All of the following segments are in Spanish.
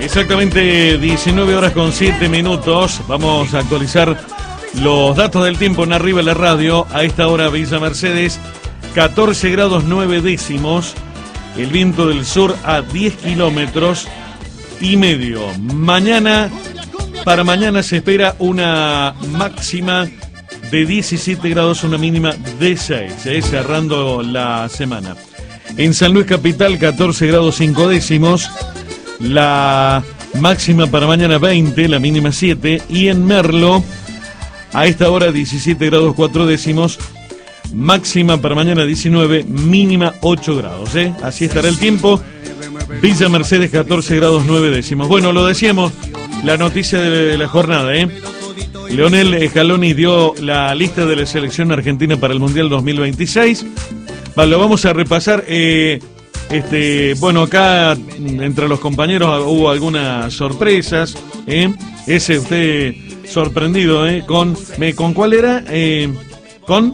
Exactamente 19 horas con 7 minutos. Vamos a actualizar los datos del tiempo en Arriba la Radio. A esta hora Villa Mercedes, 14 grados 9 décimos. El viento del sur a 10 kilómetros y medio. Para mañana se espera una máxima de 17 grados, una mínima de 6, cerrando la semana. En San Luis Capital, 14 grados 5 décimos. La máxima para mañana 20, la mínima 7. Y en Merlo, a esta hora 17 grados 4 décimos. Máxima para mañana 19, mínima 8 grados. Así estará el tiempo. Villa Mercedes, 14 grados 9 décimos. Bueno, lo decíamos, la noticia de la jornada. Leonel Scaloni dio la lista de la selección argentina para el Mundial 2026. Lo vamos a repasar. Bueno, acá entre los compañeros hubo algunas sorpresas. Ese usted sorprendido, ¿con cuál era? Con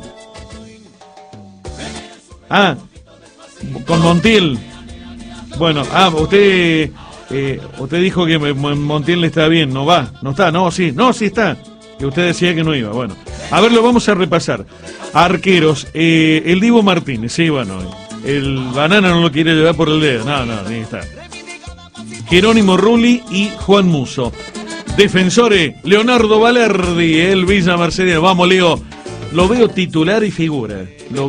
Montiel. Bueno, usted dijo que Montiel le está bien, no está, sí está. Que usted decía que no iba. Bueno, a ver, lo vamos a repasar. Arqueros, el Dibu Martínez, sí, bueno, el Banana no lo quiere llevar por el dedo, no, ahí está. Jerónimo Rulli y Juan Musso. Defensores, Leonardo Balerdi, el Villa Mercedes, vamos Leo. Lo veo titular y figura.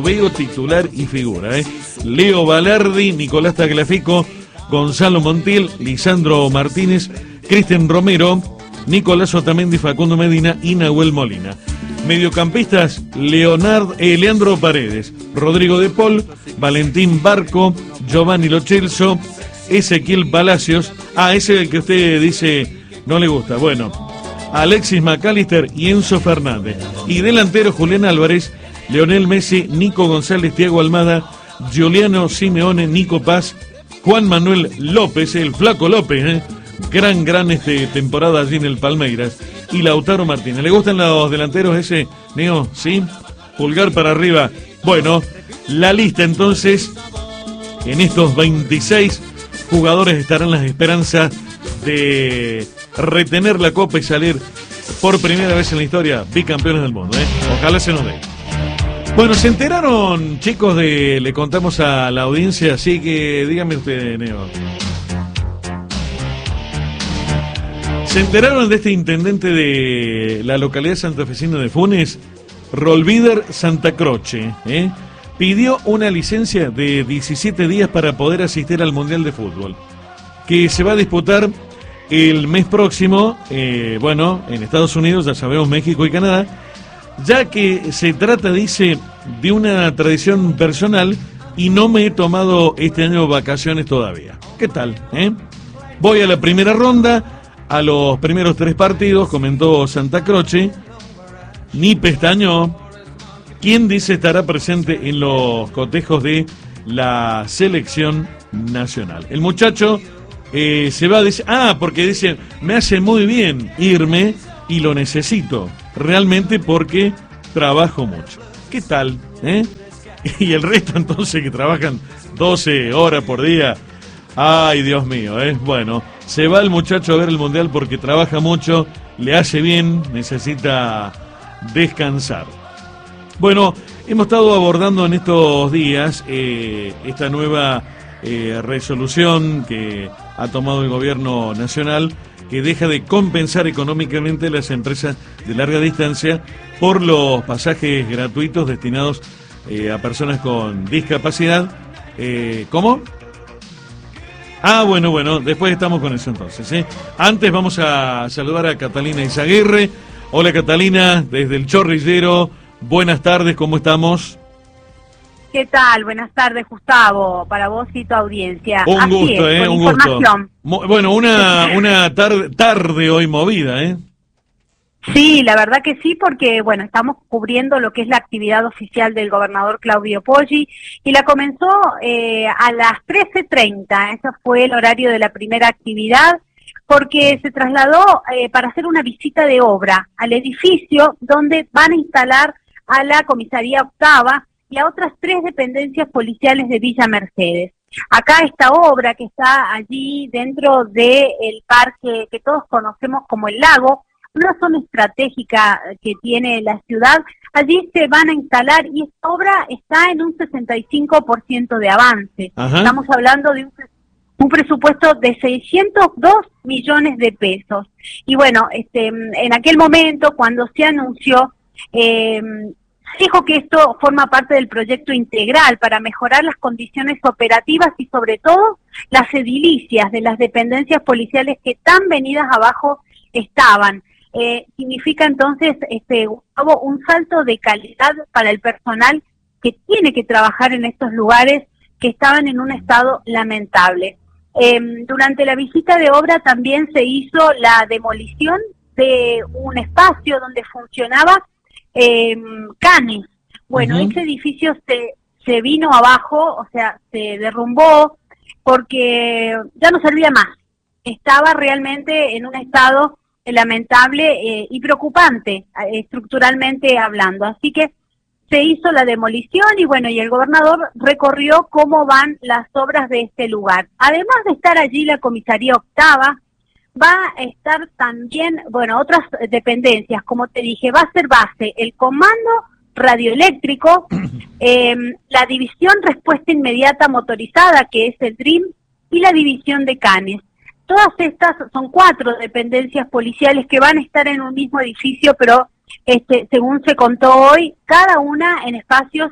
Leo Balerdi, Nicolás Tagliafico, Gonzalo Montiel, Lisandro Martínez, Cristian Romero, Nicolás Otamendi, Facundo Medina y Nahuel Molina. Mediocampistas, Leandro Paredes, Rodrigo de Paul, Valentín Barco, Giovanni Lo Celso, Ezequiel Palacios. Ese es el que usted dice no le gusta. Bueno, Alexis McAllister y Enzo Fernández. Y delantero, Julián Álvarez, Leonel Messi, Nico González, Thiago Almada, Giuliano Simeone, Nico Paz, Juan Manuel López, el Flaco López, gran temporada allí en el Palmeiras, y Lautaro Martínez. ¿Le gustan los delanteros ese, Neo? ¿Sí? Pulgar para arriba. Bueno, la lista entonces, en estos 26 jugadores estarán las esperanzas de retener la copa y salir por primera vez en la historia bicampeones del mundo. Ojalá se nos dé. Bueno, se enteraron, chicos, le contamos a la audiencia, así que dígame usted, Neo. Se enteraron de este intendente de la localidad santafesina de Funes, Rolvider Santa Croce, pidió una licencia de 17 días para poder asistir al Mundial de Fútbol, que se va a disputar el mes próximo, en Estados Unidos, ya sabemos, México y Canadá, ya que se trata, dice, de una tradición personal y no me he tomado este año vacaciones todavía. ¿Qué tal? Voy a la primera ronda, a los primeros 3 partidos, comentó Santa Croce, ni pestañó. ¿Quién dice estará presente en los cotejos de la selección nacional? El muchacho se va a decir, porque dice, me hace muy bien irme y lo necesito realmente porque trabajo mucho. ¿Qué tal? Y el resto entonces que trabajan 12 horas por día. Ay, Dios mío, Bueno, se va el muchacho a ver el Mundial porque trabaja mucho, le hace bien, necesita descansar. Bueno, hemos estado abordando en estos días esta nueva resolución que ha tomado el gobierno nacional, que deja de compensar económicamente a las empresas de larga distancia por los pasajes gratuitos destinados a personas con discapacidad. ¿Cómo? Bueno, después estamos con eso entonces. Antes vamos a saludar a Catalina Izaguirre. Hola Catalina, desde el Chorrillero. Buenas tardes, ¿cómo estamos? ¿Qué tal? Buenas tardes, Gustavo, para vos y tu audiencia. Un gusto, un gusto. Bueno, una tarde hoy movida, Sí, la verdad que sí, porque estamos cubriendo lo que es la actividad oficial del gobernador Claudio Poggi, y la comenzó a las 13:30, ese fue el horario de la primera actividad, porque se trasladó para hacer una visita de obra al edificio donde van a instalar a la comisaría octava y a otras 3 dependencias policiales de Villa Mercedes. Acá esta obra que está allí dentro del parque que todos conocemos como el Lago, una zona estratégica que tiene la ciudad, allí se van a instalar y esta obra está en un 65% de avance. Ajá. Estamos hablando de un presupuesto de 602 millones de pesos. Y bueno, en aquel momento, cuando se anunció, dijo que esto forma parte del proyecto integral para mejorar las condiciones operativas y sobre todo las edilicias de las dependencias policiales que tan venidas abajo estaban. Significa entonces, Gustavo, un salto de calidad para el personal que tiene que trabajar en estos lugares que estaban en un estado lamentable. Durante la visita de obra también se hizo la demolición de un espacio donde funcionaba Canes. Bueno, ese edificio se vino abajo, o sea, se derrumbó porque ya no servía más. Estaba realmente en un estado lamentable y preocupante, estructuralmente hablando. Así que se hizo la demolición y bueno, y el gobernador recorrió cómo van las obras de este lugar. Además de estar allí la comisaría octava, va a estar también, bueno, otras dependencias, como te dije, va a ser base el comando radioeléctrico, la división respuesta inmediata motorizada, que es el DRIM, y la división de Canes. Todas estas son 4 dependencias policiales que van a estar en un mismo edificio, pero según se contó hoy, cada una en espacios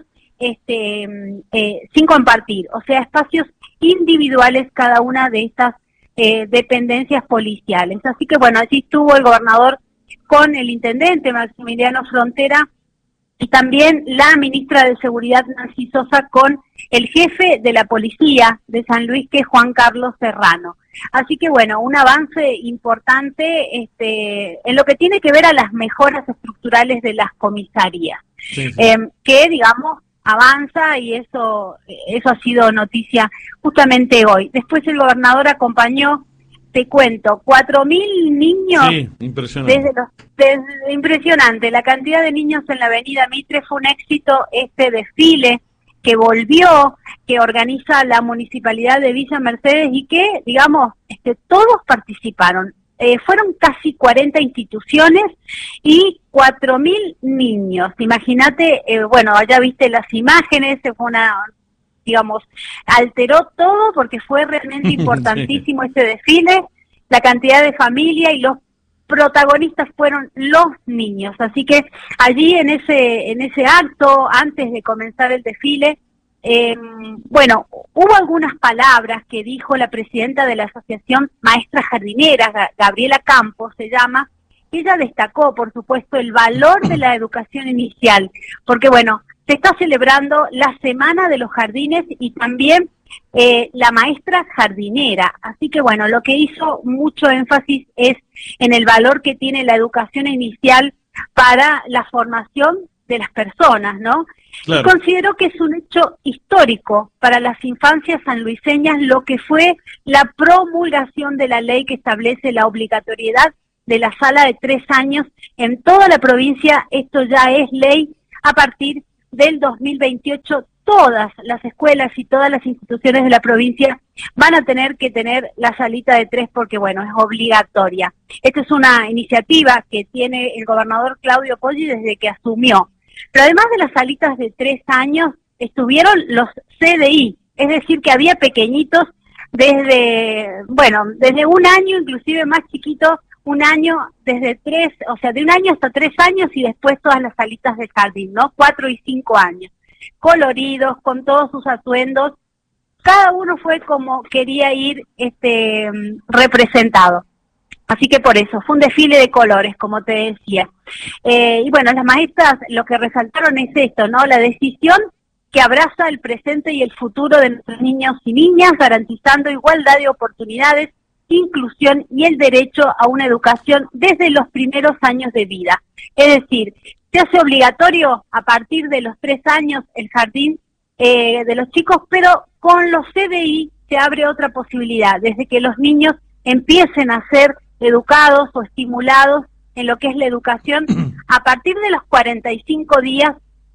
sin compartir, o sea, espacios individuales cada una de estas dependencias policiales. Así que bueno, allí estuvo el gobernador con el intendente Maximiliano Frontera y también la ministra de Seguridad Nancy Sosa con el jefe de la policía de San Luis, que es Juan Carlos Serrano. Así que bueno, un avance importante en lo que tiene que ver a las mejoras estructurales de las comisarías, sí. Que digamos avanza y eso ha sido noticia justamente hoy. Después el gobernador acompañó, te cuento, 4.000 niños. Sí, impresionante. Impresionante, la cantidad de niños en la avenida Mitre. Fue un éxito este desfile que volvió, que organiza la Municipalidad de Villa Mercedes y que, digamos, todos participaron. Fueron casi 40 instituciones y 4.000 niños. Imagínate, bueno, allá viste las imágenes, fue digamos, alteró todo porque fue realmente importantísimo sí. Ese desfile, la cantidad de familia y los protagonistas fueron los niños. Así que allí en ese acto, antes de comenzar el desfile, bueno, hubo algunas palabras que dijo la presidenta de la Asociación Maestras Jardineras, Gabriela Campos se llama. Ella destacó, por supuesto, el valor de la educación inicial, porque bueno, se está celebrando la Semana de los Jardines y también la maestra jardinera. Así que bueno, lo que hizo mucho énfasis es en el valor que tiene la educación inicial para la formación de las personas, ¿no? Claro. Y considero que es un hecho histórico para las infancias sanluiseñas lo que fue la promulgación de la ley que establece la obligatoriedad de la sala de 3 años en toda la provincia. Esto ya es ley. A partir del 2028 todas las escuelas y todas las instituciones de la provincia van a tener que tener la salita de 3 porque, bueno, es obligatoria. Esta es una iniciativa que tiene el gobernador Claudio Poggi desde que asumió. Pero además de las salitas de 3 años, estuvieron los CDI, es decir, que había pequeñitos desde 1 año, inclusive más chiquitos, 1 año, desde 3, o sea, de 1 año hasta 3 años y después todas las salitas de jardín, ¿no? 4 y 5 años. Coloridos, con todos sus atuendos, cada uno fue como quería ir representado. Así que por eso, fue un desfile de colores, como te decía. Y bueno, las maestras lo que resaltaron es esto, ¿no? La decisión que abraza el presente y el futuro de nuestros niños y niñas, garantizando igualdad de oportunidades, inclusión y el derecho a una educación desde los primeros años de vida. Es decir, se hace obligatorio a partir de los 3 años el jardín de los chicos, pero con los CDI se abre otra posibilidad, desde que los niños empiecen a ser educados o estimulados en lo que es la educación a partir de los 45 días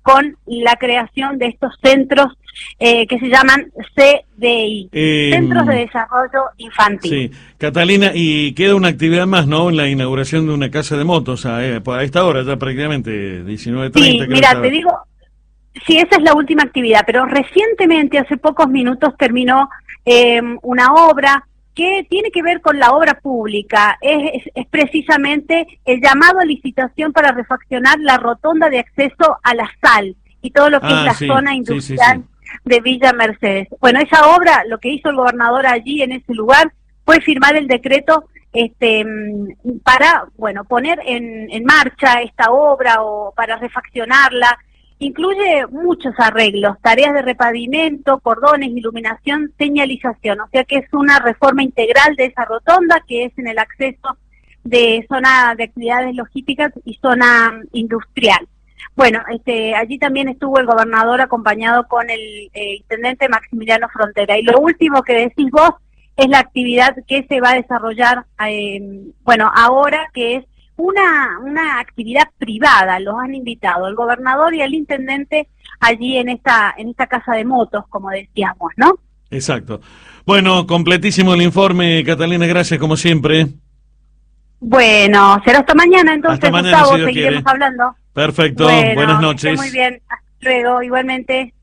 con la creación de estos centros que se llaman CDI, Centros de Desarrollo Infantil. Sí, Catalina, y queda una actividad más, ¿no? La inauguración de una casa de motos a esta hora, ya prácticamente 19:30. Sí, mira, te digo, sí, esa es la última actividad, pero recientemente, hace pocos minutos, terminó una obra que tiene que ver con la obra pública. Es precisamente el llamado a licitación para refaccionar la rotonda de acceso a la Sal y todo lo que es la zona industrial de Villa Mercedes. Bueno, esa obra, lo que hizo el gobernador allí en ese lugar fue firmar el decreto para, bueno, poner en marcha esta obra o para refaccionarla. Incluye muchos arreglos, tareas de repavimento, cordones, iluminación, señalización, o sea que es una reforma integral de esa rotonda que es en el acceso de zona de actividades logísticas y zona industrial. Bueno, allí también estuvo el gobernador acompañado con el intendente Maximiliano Frontera. Y lo último que decís vos es la actividad que se va a desarrollar, ahora, que es una actividad privada. Los han invitado el gobernador y el intendente allí en esta casa de motos, como decíamos, ¿no? Exacto. Bueno, completísimo el informe, Catalina, gracias como siempre. Bueno, será hasta mañana entonces, hasta mañana, Gustavo, si Dios seguiremos quiere. hablando. Perfecto, bueno, buenas noches. Muy bien, hasta luego, igualmente.